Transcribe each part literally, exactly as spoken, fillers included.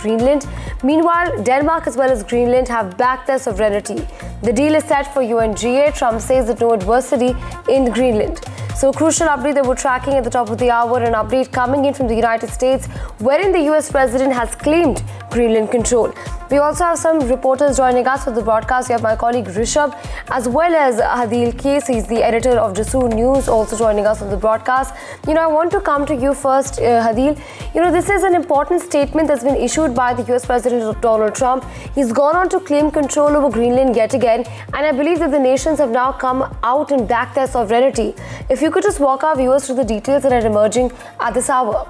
Greenland. Meanwhile, Denmark as well as Greenland have backed their sovereignty. The deal is set for U N G A. Trump says that no adversity in Greenland. So, crucial update that we're tracking at the top of the hour, an update coming in from the United States, wherein the U S president has claimed Greenland control. We also have some reporters joining us for the broadcast. We have my colleague Rishabh, as well as Hadil Case. He's the editor of Jasoo News, also joining us on the broadcast. You know, I want to come to you first, uh, Hadil. You know, this is an important statement that's been issued by the U S President Donald Trump. He's gone on to claim control over Greenland yet again, and I believe that the nations have now come out and backed their sovereignty. If you could just walk our viewers through the details that are emerging at this hour.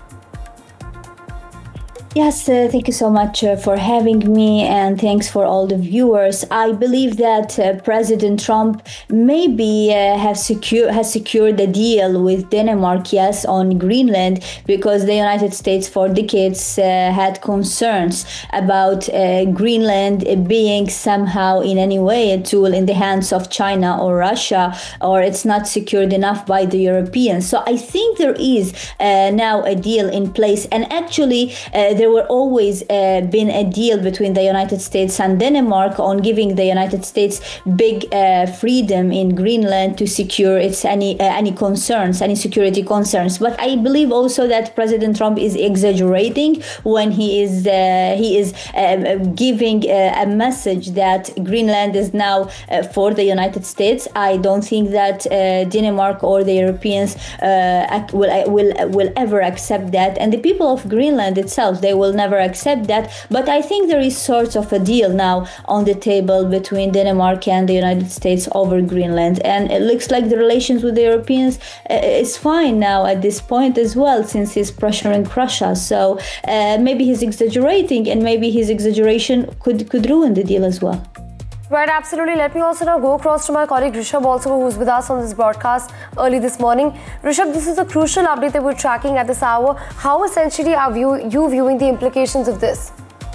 Yes, uh, thank you so much uh, for having me, and thanks for all the viewers. I believe that uh, President Trump maybe uh, have secure, has secured a deal with Denmark, yes, on Greenland, because the United States for decades uh, had concerns about uh, Greenland being somehow in any way a tool in the hands of China or Russia, or it's not secured enough by the Europeans. So I think there is uh, now a deal in place, and actually uh, there were always uh, been a deal between the United States and Denmark on giving the United States big uh, freedom in Greenland to secure its any uh, any concerns, any security concerns. But I believe also that President Trump is exaggerating when he is uh, he is uh, giving uh, a message that Greenland is now uh, for the United States. I don't think that uh, Denmark or the Europeans uh, will will will ever accept that, and the people of Greenland itself, they will never accept that. But I think there is sort of a deal now on the table between Denmark and the United States over Greenland, and it looks like the relations with the Europeans uh, is fine now at this point as well, since he's pressuring Russia. So uh, maybe he's exaggerating, and maybe his exaggeration could could ruin the deal as well. Right, absolutely. Let me also now go across to my colleague Rishabh, also who's with us on this broadcast early this morning. Rishabh, this is a crucial update that we're tracking at this hour. How essentially are you, you viewing the implications of this?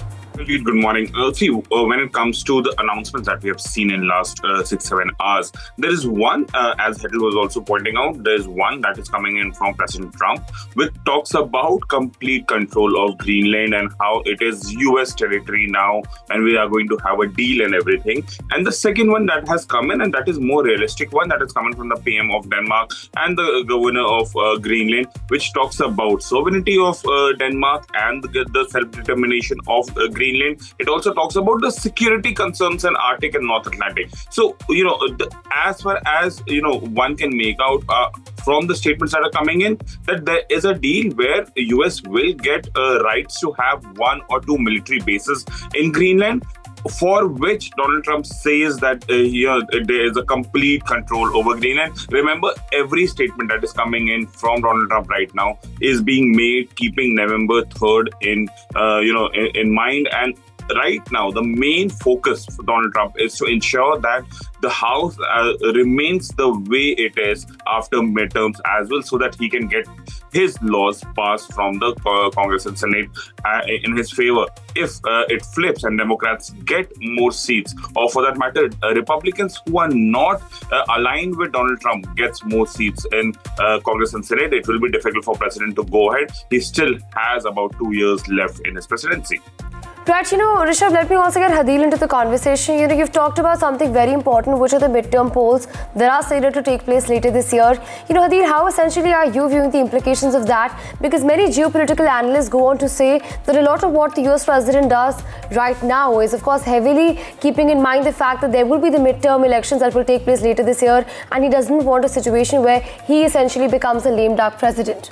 Good morning. Uh, see, uh, when it comes to the announcements that we have seen in last uh, six, seven hours, there is one, uh, as Hedl was also pointing out, there is one that is coming in from President Trump, which talks about complete control of Greenland and how it is U S territory now, and we are going to have a deal and everything. And the second one that has come in, and that is more realistic one, that is coming from the P M of Denmark and the governor of uh, Greenland, which talks about sovereignty of uh, Denmark and the, the self-determination of uh, Greenland. It also talks about the security concerns in Arctic and North Atlantic. So, you know, the, as far as, you know, one can make out uh, from the statements that are coming in, that there is a deal where the U S will get uh, rights to have one or two military bases in Greenland, for which Donald Trump says that uh, here there is a complete control over Greenland. Remember, every statement that is coming in from Donald Trump right now is being made keeping November third in uh, you know in, in mind. And right now, the main focus for Donald Trump is to ensure that the House uh, remains the way it is after midterms as well, so that he can get his laws passed from the uh, Congress and Senate uh, in his favor. If uh, it flips and Democrats get more seats, or for that matter, uh, Republicans who are not uh, aligned with Donald Trump gets more seats in uh, Congress and Senate, it will be difficult for President to go ahead. He still has about two years left in his presidency. Right, you know, Rishabh, let me also get Hadil into the conversation. You know, you've talked about something very important, which are the midterm polls that are slated to take place later this year. You know, Hadil, how essentially are you viewing the implications of that? Because many geopolitical analysts go on to say that a lot of what the U S president does right now is, of course, heavily keeping in mind the fact that there will be the midterm elections that will take place later this year, and he doesn't want a situation where he essentially becomes a lame duck president.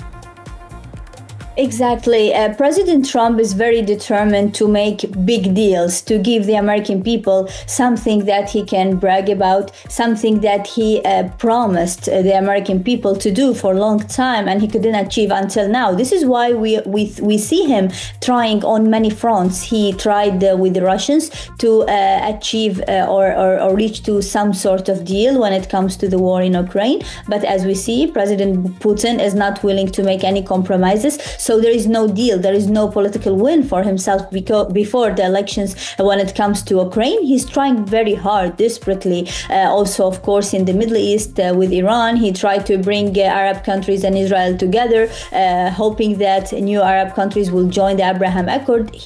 Exactly. Uh, President Trump is very determined to make big deals, to give the American people something that he can brag about, something that he uh, promised uh, the American people to do for a long time, and he couldn't achieve until now. This is why we we, we see him trying on many fronts. He tried uh, with the Russians to uh, achieve uh, or, or, or reach to some sort of deal when it comes to the war in Ukraine. But as we see, President Putin is not willing to make any compromises. So there is no deal, there is no political win for himself because before the elections when it comes to Ukraine. He's trying very hard, desperately. Uh, also, of course, in the Middle East uh, with Iran, he tried to bring uh, Arab countries and Israel together, uh, hoping that new Arab countries will join the Abraham Accord.